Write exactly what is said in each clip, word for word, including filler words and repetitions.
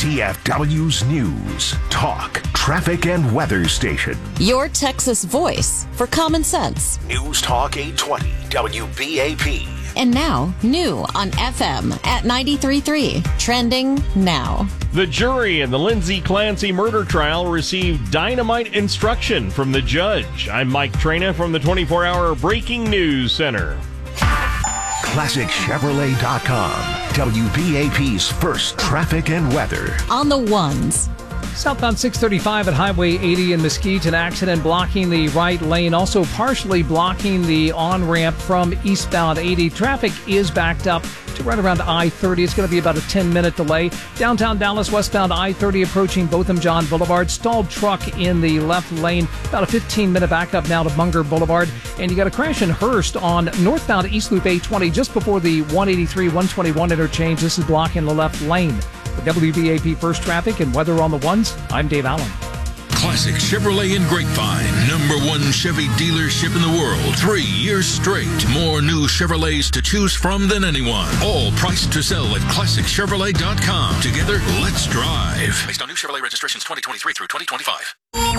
D F W's News, Talk, Traffic, and Weather Station. Your Texas voice for common sense. News Talk eight twenty W B A P. And now, new on F M at ninety-three point three. Trending now. The jury in the Lindsay Clancy murder trial received dynamite instruction from the judge. I'm Mike Trena from the twenty-four hour Breaking News Center. Classic Chevrolet dot com, W B A P's first traffic and weather. On the ones. Southbound six thirty-five at Highway eighty in Mesquite, an accident blocking the right lane, also partially blocking the on-ramp from eastbound eighty. Traffic is backed up to right around I thirty. It's going to be about a ten-minute delay. Downtown Dallas, westbound I thirty approaching Botham John Boulevard. Stalled truck in the left lane. About a fifteen-minute backup now to Munger Boulevard. And you got a crash in Hurst on northbound East Loop eight twenty just before the one eighty-three one twenty-one interchange. This is blocking the left lane. For W B A P First Traffic and Weather on the Ones, I'm Dave Allen. Classic Chevrolet in Grapevine, number one Chevy dealership in the world. Three years straight. More new Chevrolets to choose from than anyone. All priced to sell at Classic Chevrolet dot com. Together, let's drive. Based on new Chevrolet registrations twenty twenty-three through twenty twenty-five.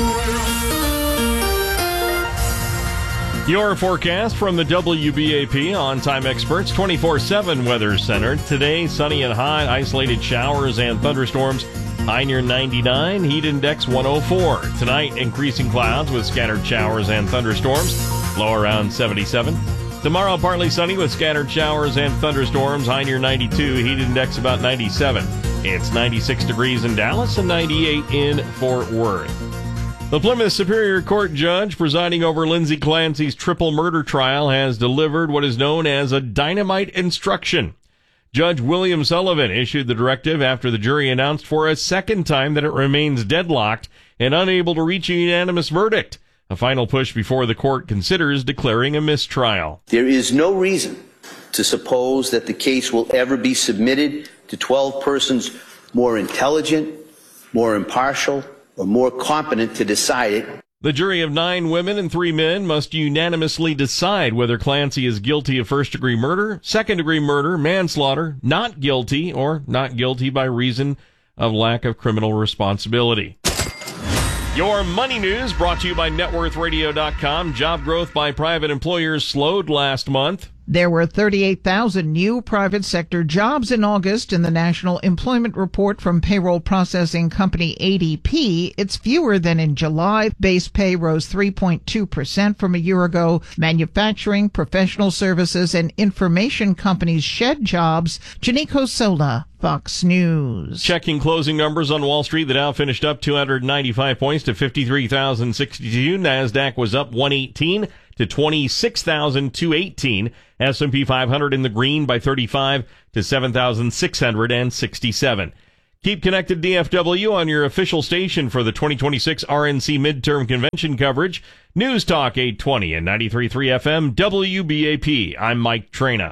Your forecast from the W B A P On-Time Experts twenty-four seven Weather Center. Today, sunny and hot, isolated showers and thunderstorms. High near ninety-nine, heat index one oh four. Tonight, increasing clouds with scattered showers and thunderstorms. Low around seventy-seven. Tomorrow, partly sunny with scattered showers and thunderstorms. High near ninety-two, heat index about ninety-seven. It's ninety-six degrees in Dallas and ninety-eight in Fort Worth. The Plymouth Superior Court judge presiding over Lindsay Clancy's triple murder trial has delivered what is known as a dynamite instruction. Judge William Sullivan issued the directive after the jury announced for a second time that it remains deadlocked and unable to reach a unanimous verdict. A final push before the court considers declaring a mistrial. There is no reason to suppose that the case will ever be submitted to twelve persons more intelligent, more impartial, or more competent to decide it. The jury of nine women and three men must unanimously decide whether Clancy is guilty of first-degree murder, second-degree murder, manslaughter, not guilty, or not guilty by reason of lack of criminal responsibility. Your money news brought to you by net worth radio dot com. Job growth by private employers slowed last month. There were thirty-eight thousand new private sector jobs in August in the National Employment Report from payroll processing company A D P. It's fewer than in July. Base pay rose three point two percent from a year ago. Manufacturing, professional services, and information companies shed jobs. Janico Sola, Fox News. Checking closing numbers on Wall Street, the Dow finished up two hundred ninety-five points to fifty-three thousand sixty-two. NASDAQ was up one eighteen to twenty-six thousand two hundred eighteen. S and P five hundred in the green by thirty-five to seven thousand six hundred sixty-seven. Keep connected D F W on your official station for the twenty twenty-six R N C midterm convention coverage. News Talk eight twenty and ninety-three point three F M W B A P. I'm Mike Trena.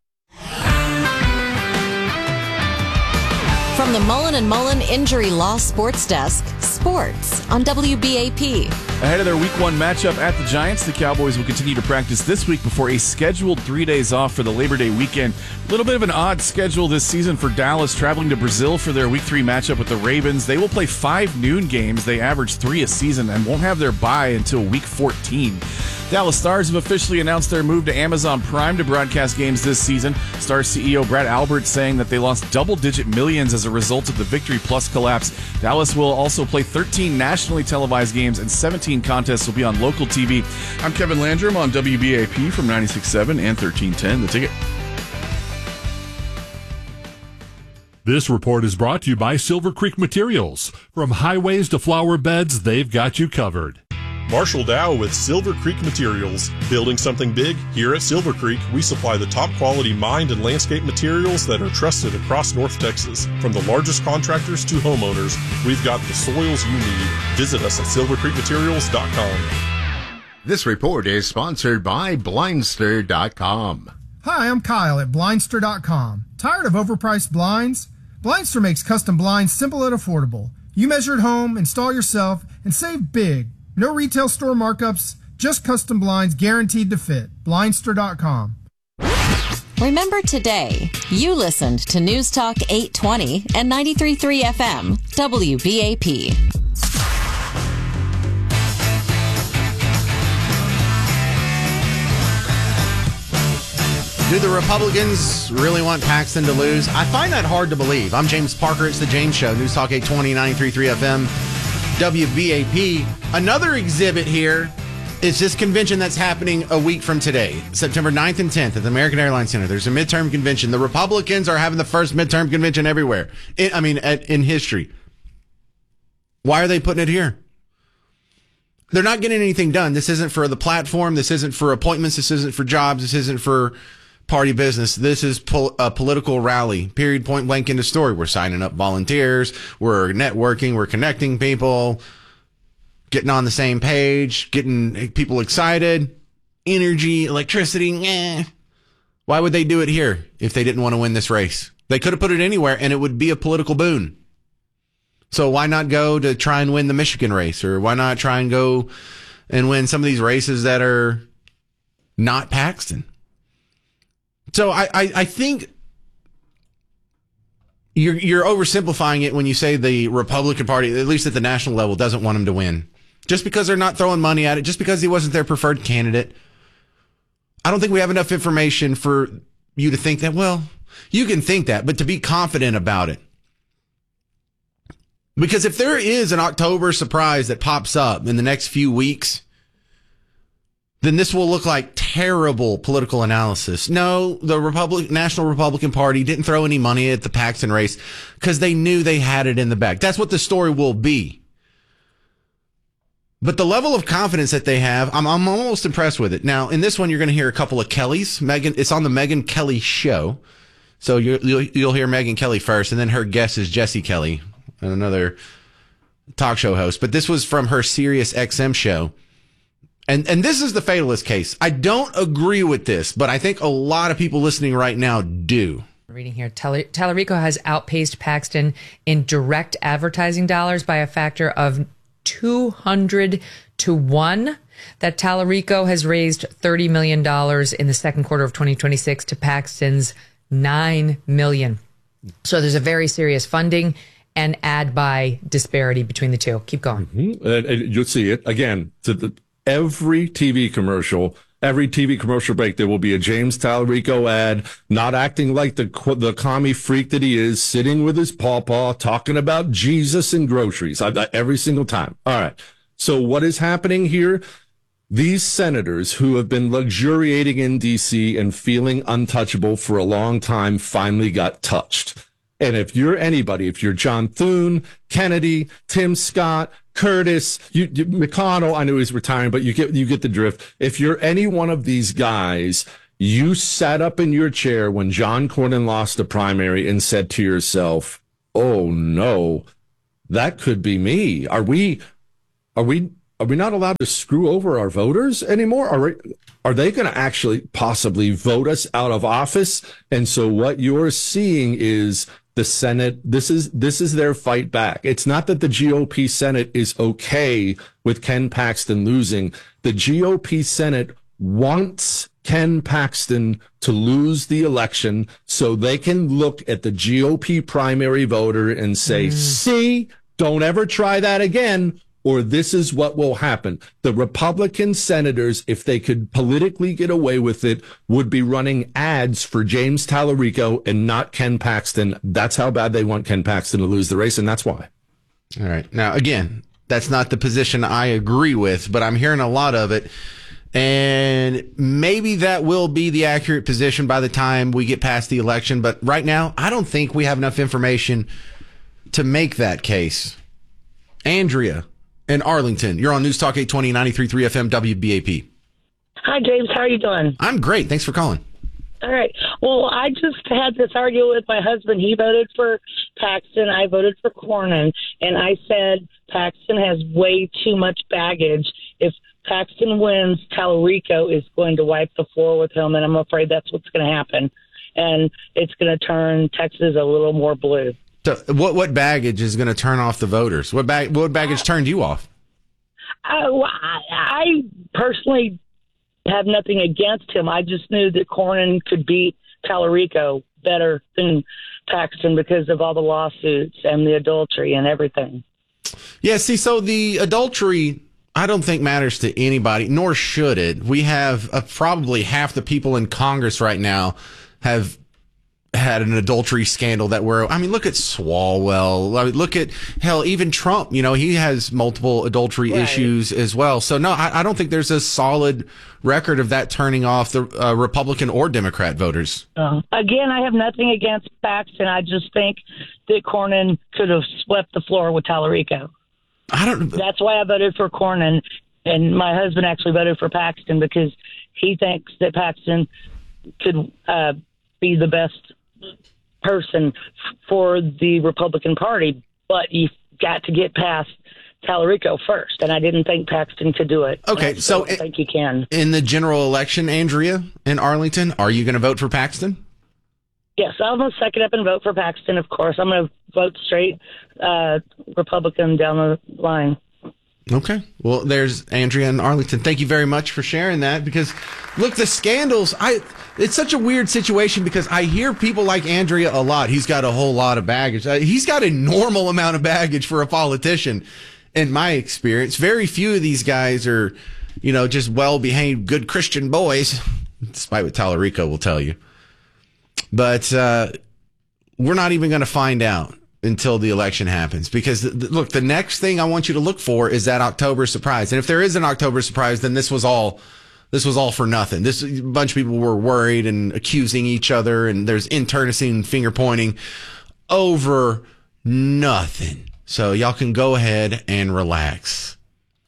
From the Mullen and Mullen Injury Law Sports Desk, sports on W B A P. Ahead of their week one matchup at the Giants, the Cowboys will continue to practice this week before a scheduled three days off for the Labor Day weekend. A little bit of an odd schedule this season for Dallas, traveling to Brazil for their week three matchup with the Ravens. They will play five noon games. They average three a season and won't have their bye until week fourteen. Dallas Stars have officially announced their move to Amazon Prime to broadcast games this season. Stars C E O Brad Albert saying that they lost double-digit millions as a result of the Victory Plus collapse. Dallas will also play thirteen nationally televised games and seventeen contests will be on local T V. I'm Kevin Landrum on W B A P from ninety-six point seven and thirteen ten. The Ticket. This report is brought to you by Silver Creek Materials. From highways to flower beds, they've got you covered. Marshall Dow with Silver Creek Materials. Building something big? Here at Silver Creek, we supply the top quality mined and landscape materials that are trusted across North Texas. From the largest contractors to homeowners, we've got the soils you need. Visit us at silver creek materials dot com. This report is sponsored by blindster dot com. Hi, I'm Kyle at blindster dot com. Tired of overpriced blinds? Blindster makes custom blinds simple and affordable. You measure at home, install yourself, and save big. No retail store markups, just custom blinds guaranteed to fit. blindster dot com. Remember today, you listened to News Talk eight twenty and ninety-three point three F M, W B A P. Do the Republicans really want Paxton to lose? I find that hard to believe. I'm James Parker. It's the James Show. News Talk eight twenty, ninety-three point three F M, W B A P. Another exhibit here is this convention that's happening a week from today, September ninth and tenth at the American Airlines Center. There's a midterm convention. The Republicans are having the first midterm convention everywhere. In, I mean, at, in history. Why are they putting it here? They're not getting anything done. This isn't for the platform. This isn't for appointments. This isn't for jobs. This isn't for party business. This is pol- a political rally. Period, point blank, end of story. We're signing up volunteers. We're networking. We're connecting people. Getting on the same page. Getting people excited. Energy, electricity. Eh. Why would they do it here if they didn't want to win this race? They could have put it anywhere and it would be a political boon. So why not go to try and win the Michigan race? Or why not try and go and win some of these races that are not Paxton? So I, I, I think you're, you're oversimplifying it when you say the Republican Party, at least at the national level, doesn't want him to win. Just because they're not throwing money at it, just because he wasn't their preferred candidate. I don't think we have enough information for you to think that, well, you can think that, but to be confident about it. Because if there is an October surprise that pops up in the next few weeks, then this will look like terrible political analysis. No, the Republic, National Republican Party didn't throw any money at the Paxton race because they knew they had it in the bag. That's what the story will be. But the level of confidence that they have, I'm, I'm almost impressed with it. Now, in this one, you're going to hear a couple of Kellys. Megan, it's on the Megyn Kelly Show. So you'll, you'll, you'll hear Megyn Kelly first, and then her guest is Jesse Kelly, another talk show host. But this was from her Sirius X M show. And and this is the fatalist case. I don't agree with this, but I think a lot of people listening right now do. Reading here, Tallarico has outpaced Paxton in direct advertising dollars by a factor of two hundred to one. That Tallarico has raised thirty million dollars in the second quarter of twenty twenty-six to Paxton's nine million dollars. So there's a very serious funding and ad buy disparity between the two. Keep going. Mm-hmm. And, and you'll see it again. To the, every T V commercial, every T V commercial break, there will be a James Tallarico ad, not acting like the the commie freak that he is, sitting with his pawpaw, talking about Jesus and groceries. I, I, every single time. All right. So what is happening here? These senators who have been luxuriating in D C and feeling untouchable for a long time finally got touched. And if you're anybody, if you're John Thune, Kennedy, Tim Scott, Curtis, you, you, McConnell, I know he's retiring, but you get you get the drift. If you're any one of these guys, you sat up in your chair when John Cornyn lost the primary and said to yourself, "Oh no, that could be me." Are we, are we, are we not allowed to screw over our voters anymore? Are we, are they going to actually possibly vote us out of office? And so what you're seeing is the Senate, this is this is their fight back. It's not that the G O P Senate is okay with Ken Paxton losing. The G O P Senate wants Ken Paxton to lose the election so they can look at the G O P primary voter and say, mm. see, don't ever try that again, or this is what will happen. The Republican senators, if they could politically get away with it, would be running ads for James Tallarico and not Ken Paxton. That's how bad they want Ken Paxton to lose the race, and that's why. All right. Now, again, that's not the position I agree with, but I'm hearing a lot of it. And maybe that will be the accurate position by the time we get past the election. But right now, I don't think we have enough information to make that case. Andrea in Arlington, you're on News Talk eight twenty, ninety-three point three F M, W B A P. Hi, James. How are you doing? I'm great. Thanks for calling. All right. Well, I just had this argument with my husband. He voted for Paxton. I voted for Cornyn. And I said Paxton has way too much baggage. If Paxton wins, Tallarico is going to wipe the floor with him, and I'm afraid that's what's going to happen. And it's going to turn Texas a little more blue. So what what baggage is going to turn off the voters? What bag what baggage turned you off? Uh, well, I, I personally have nothing against him. I just knew that Cornyn could beat Tallarico better than Paxton because of all the lawsuits and the adultery and everything. Yeah, see, so the adultery, I don't think matters to anybody, nor should it. We have uh, probably half the people in Congress right now have had an adultery scandal that were, I mean, look at Swalwell. I mean, look at, hell, even Trump, you know, he has multiple adultery right. issues as well. So, no, I, I don't think there's a solid record of that turning off the uh, Republican or Democrat voters. Uh, again, I have nothing against Paxton. I just think that Cornyn could have swept the floor with Tallarico. I don't. That's why I voted for Cornyn, and my husband actually voted for Paxton because he thinks that Paxton could uh, be the best person for the Republican Party, but you've got to get past Tallarico first, and I didn't think Paxton could do it. Okay, I so I think you can. In the general election, Andrea, in Arlington, are you going to vote for Paxton? Yes, I'm going to suck it up and vote for Paxton, of course. I'm going to vote straight uh, Republican down the line. Okay. Well, there's Andrea in Arlington. Thank you very much for sharing that because, look, the scandals, I it's such a weird situation because I hear people like Andrea a lot. He's got a whole lot of baggage. Uh, he's got a normal amount of baggage for a politician, in my experience. Very few of these guys are, you know, just well-behaved, good Christian boys, despite what Tallarico will tell you. But uh, we're not even going to find out until the election happens. Because, th- look, the next thing I want you to look for is that October surprise. And if there is an October surprise, then this was all this was all for nothing. This a bunch of people were worried and accusing each other, and there's internecine and finger pointing over nothing. So y'all can go ahead and relax.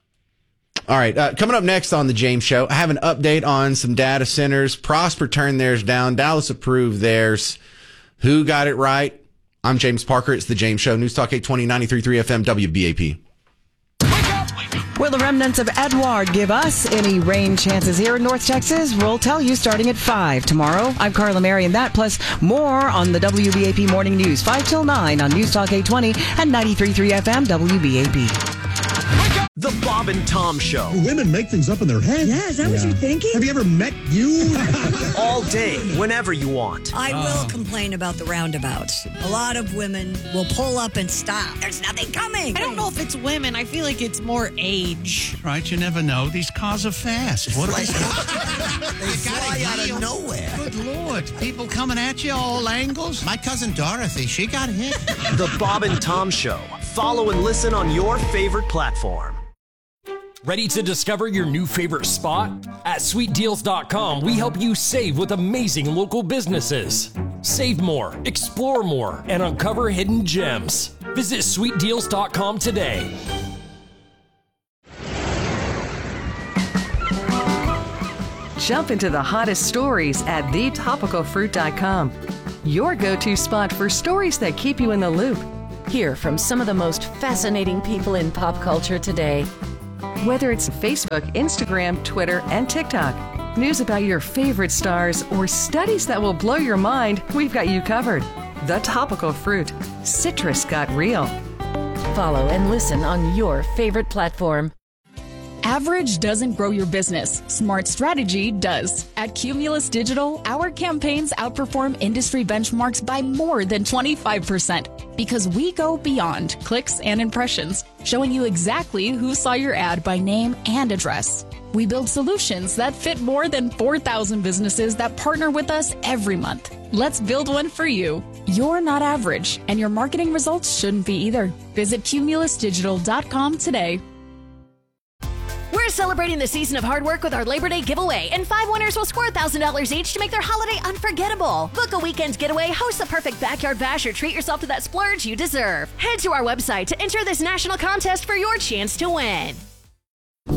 All right, uh, coming up next on the James Show, I have an update on some data centers. Prosper turned theirs down. Dallas approved theirs. Who got it right? I'm James Parker. It's the James Show. News Talk eight twenty, ninety-three point three F M, W B A P. Will the remnants of Edouard give us any rain chances here in North Texas? We'll tell you starting at five tomorrow. I'm Carla Mary, and that plus more on the W B A P Morning News, five till nine on News Talk eight twenty and ninety-three point three F M, W B A P. The Bob and Tom Show. Women make things up in their head. Yeah, is that yeah. what you're thinking? Have you ever met you? All day, whenever you want. I uh. will complain about the roundabouts. A lot of women will pull up and stop. There's nothing coming. I don't know if it's women. I feel like it's more age. Right, you never know. These cars are fast. What are they? They fly out of nowhere. Good Lord. People coming at you all angles. My cousin Dorothy, she got hit. The Bob and Tom Show. Follow and listen on your favorite platform. Ready to discover your new favorite spot? At sweet deals dot com, we help you save with amazing local businesses. Save more, explore more, and uncover hidden gems. Visit sweet deals dot com today. Jump into the hottest stories at the topical fruit dot com. Your go-to spot for stories that keep you in the loop. Hear from some of the most fascinating people in pop culture today. Whether it's Facebook, Instagram, Twitter, and TikTok, news about your favorite stars, or studies that will blow your mind, we've got you covered. The Topical Fruit. Citrus got real. Follow and listen on your favorite platform. Average doesn't grow your business. Smart strategy does. At Cumulus Digital, our campaigns outperform industry benchmarks by more than twenty-five percent because we go beyond clicks and impressions, showing you exactly who saw your ad by name and address. We build solutions that fit more than four thousand businesses that partner with us every month. Let's build one for you. You're not average, and your marketing results shouldn't be either. Visit cumulus digital dot com today. We're celebrating the season of hard work with our Labor Day giveaway, and five winners will score one thousand dollars each to make their holiday unforgettable. Book a weekend getaway, host the perfect backyard bash, or treat yourself to that splurge you deserve. Head to our website to enter this national contest for your chance to win.